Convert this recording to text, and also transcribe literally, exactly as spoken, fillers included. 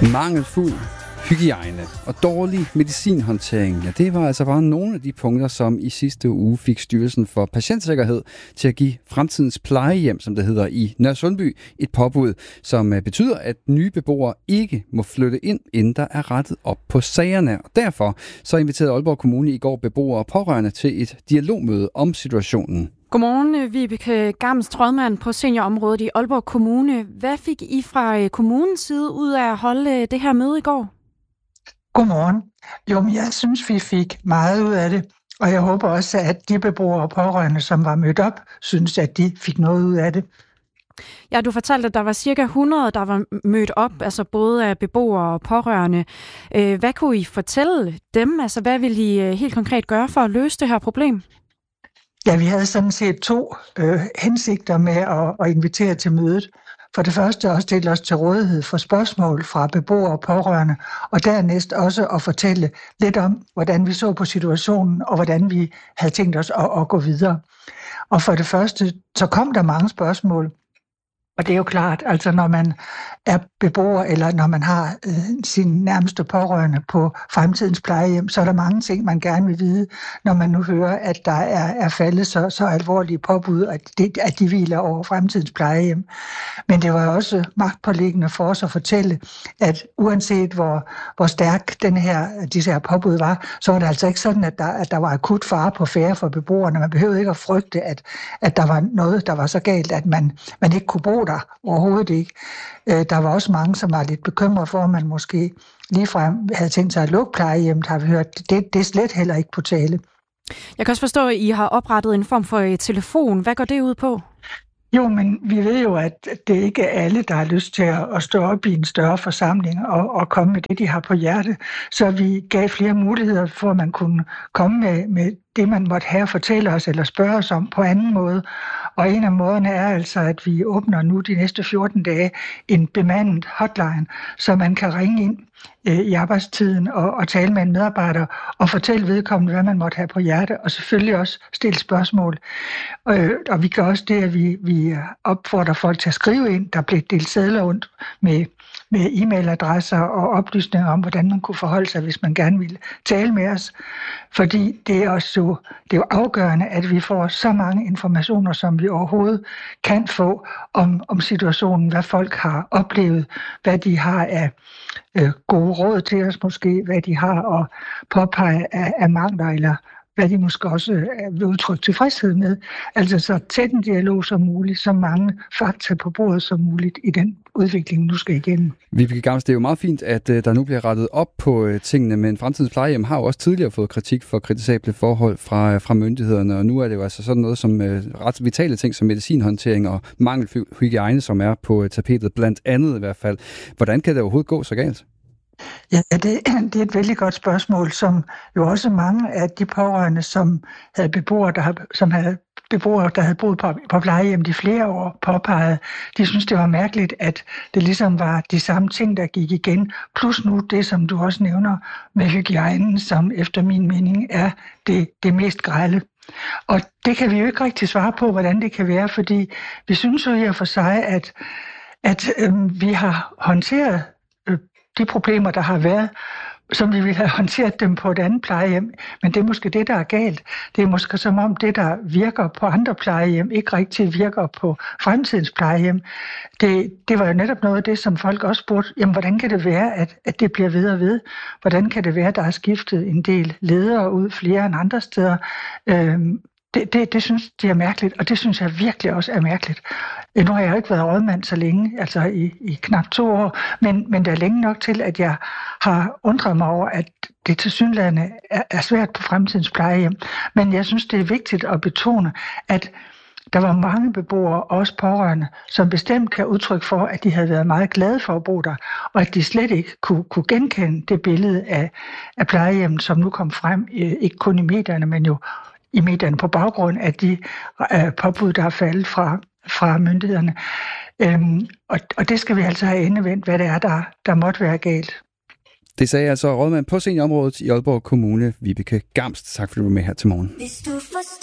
Mangelfuld hygiejne og dårlig medicinhåndtering, ja, det var altså bare nogle af de punkter, som i sidste uge fik Styrelsen for Patientsikkerhed til at give fremtidens plejehjem, som det hedder i Nørresundby, et påbud, som betyder, at nye beboere ikke må flytte ind, inden der er rettet op på sagerne. Og derfor så inviterede Aalborg Kommune i går beboere og pårørende til et dialogmøde om situationen. Godmorgen, Vibeke Gamst, rådmand på seniorområdet i Aalborg Kommune. Hvad fik I fra kommunens side ud af at holde det her møde i går? Godmorgen. Jo, men jeg synes, vi fik meget ud af det, og jeg håber også, at de beboere og pårørende, som var mødt op, synes, at de fik noget ud af det. Ja, du fortalte, at der var cirka hundrede, der var mødt op, altså både af beboere og pårørende. Hvad kunne I fortælle dem? Altså, hvad ville I helt konkret gøre for at løse det her problem? Ja, vi havde sådan set to øh, hensigter med at, at invitere til mødet. For det første at stille os til rådighed for spørgsmål fra beboere og pårørende, og dernæst også at fortælle lidt om, hvordan vi så på situationen, og hvordan vi havde tænkt os at, at gå videre. Og for det første, så kom der mange spørgsmål, og det er jo klart, altså når man er beboer, eller når man har øh, sin nærmeste pårørende på fremtidens plejehjem, så er der mange ting, man gerne vil vide, når man nu hører, at der er, er faldet så, så alvorlige påbud, at, det, at de hviler over fremtidens plejehjem. Men det var også magtpåliggende for os at fortælle, at uanset hvor, hvor stærk den her, disse her påbud var, så var det altså ikke sådan, at der, at der var akut fare på færre for beboerne. Man behøvede ikke at frygte, at, at der var noget, der var så galt, at man, man ikke kunne bo der. Overhovedet ikke. Der var også mange, som var lidt bekymrede for, at man måske ligefrem havde tænkt sig at lukke plejehjemmet, har vi hørt. Det, det er slet heller ikke på tale. Jeg kan også forstå, at I har oprettet en form for telefon. Hvad går det ud på? Jo, men vi ved jo, at det ikke er alle, der har lyst til at stå op i en større forsamling og, og komme med det, de har på hjerte. Så vi gav flere muligheder for, at man kunne komme med, med det, man måtte have fortælle os eller spørge os om på anden måde. Og en af måderne er altså, at vi åbner nu de næste fjorten dage en bemandet hotline, så man kan ringe ind øh, i arbejdstiden og, og tale med en medarbejder og fortælle vedkommende, hvad man måtte have på hjerte, og selvfølgelig også stille spørgsmål. Øh, og vi gør også det, at vi, vi opfordrer folk til at skrive ind. Der blev delt sedler rundt med med e-mailadresser og oplysninger om, hvordan man kunne forholde sig, hvis man gerne ville tale med os. Fordi det er, også jo, det er jo afgørende, at vi får så mange informationer, som vi overhovedet kan få om, om situationen, hvad folk har oplevet, hvad de har af øh, gode råd til os måske, hvad de har at påpege af, af mangler, eller hvad de måske også vil udtrykke tilfredshed med. Altså så tæt en dialog som muligt, så mange fakta på bordet som muligt i den udvikling, nu skal igennem. Vibeke Gamst, det er jo meget fint, at der nu bliver rettet op på tingene, men Fremtidens Plejehjem har jo også tidligere fået kritik for kritisable forhold fra, fra myndighederne, og nu er det jo altså sådan noget som ret vitale ting som medicinhåndtering og mangelfuld hygiejne, som er på tapetet, blandt andet i hvert fald. Hvordan kan det overhovedet gå så galt? Ja, det, det er et vældig godt spørgsmål, som jo også mange af de pårørende, som havde beboere, der havde, som havde beboere, der havde boet på, på plejehjem de flere år, påpeget. De synes, det var mærkeligt, at det ligesom var de samme ting, der gik igen. Plus nu det, som du også nævner med hygiejnen, som efter min mening er det, det mest grelle. Og det kan vi jo ikke rigtig svare på, hvordan det kan være, fordi vi synes jo i og for sig, at, at øh, vi har håndteret øh, de problemer, der har været, som vi ville have håndteret dem på et andet plejehjem. Men det er måske det, der er galt. Det er måske som om det, der virker på andre plejehjem, ikke rigtig virker på fremtidens plejehjem. Det, det var jo netop noget af det, som folk også spurgte, jamen hvordan kan det være, at, at det bliver ved og ved? Hvordan kan det være, at der er skiftet en del ledere ud flere end andre steder? Øhm, Det, det, det synes de er mærkeligt, og det synes jeg virkelig også er mærkeligt. Nu har jeg jo ikke været rådmand så længe, altså i, i knap to år, men, men det er længe nok til, at jeg har undret mig over, at det tilsyneladende er, er svært på fremtidens plejehjem. Men jeg synes, det er vigtigt at betone, at der var mange beboere, også pårørende, som bestemt kan udtrykke for, at de havde været meget glade for at bo der, og at de slet ikke kunne, kunne genkende det billede af, af plejehjemmet, som nu kom frem, ikke kun i medierne, men jo i medierne på baggrund af de øh, påbud, der er faldet fra, fra myndighederne. Øhm, og, og det skal vi altså have endevendt, hvad det er, der, der måtte være galt. Det sagde altså rådmand på seniorområdet i Aalborg Kommune, Vibeke Gamst. Tak fordi du var med her til morgen.